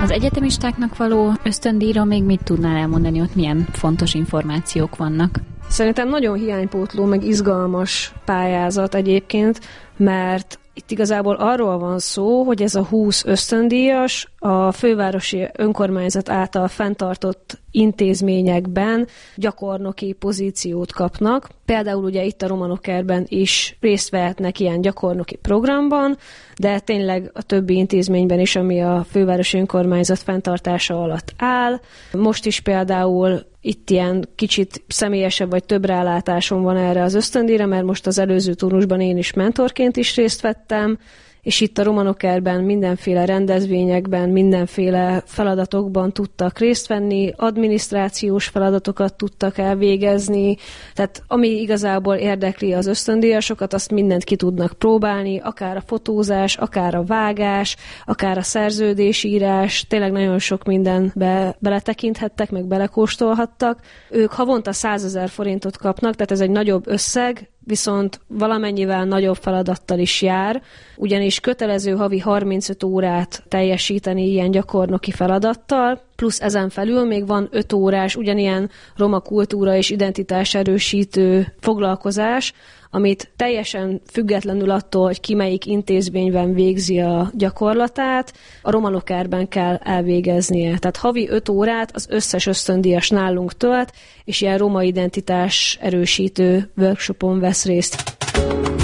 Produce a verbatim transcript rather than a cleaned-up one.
Az egyetemistáknak való ösztöndíjra még mit tudnál elmondani, ott milyen fontos információk vannak? Szerintem nagyon hiánypótló, meg izgalmas pályázat egyébként, mert itt igazából arról van szó, hogy ez a húsz ösztöndíjas a fővárosi önkormányzat által fenntartott intézményekben gyakornoki pozíciót kapnak. Például ugye itt a Romanokerben is részt vehetnek ilyen gyakornoki programban, de tényleg a többi intézményben is, ami a fővárosi önkormányzat fenntartása alatt áll. Most is például itt ilyen kicsit személyesebb vagy több rálátásom van erre az ösztöndíjra, mert most az előző turnusban én is mentorként is részt vettem, és itt a Romanokerben mindenféle rendezvényekben, mindenféle feladatokban tudtak részt venni, adminisztrációs feladatokat tudtak elvégezni, tehát ami igazából érdekli az ösztöndíjasokat, azt mindent ki tudnak próbálni, akár a fotózás, akár a vágás, akár a szerződésírás, tényleg nagyon sok mindenbe beletekinthettek, meg belekóstolhattak. Ők havonta százezer forintot kapnak, tehát ez egy nagyobb összeg, viszont valamennyivel nagyobb feladattal is jár, ugyanis kötelező havi harmincöt órát teljesíteni ilyen gyakornoki feladattal, plusz ezen felül még van öt órás ugyanilyen roma kultúra és identitás erősítő foglalkozás, amit teljesen függetlenül attól, hogy ki melyik intézményben végzi a gyakorlatát, a Romanokerben kell elvégeznie. Tehát havi öt órát az összes ösztöndíjas nálunk tölt, és ilyen roma identitás erősítő workshopon vesz részt.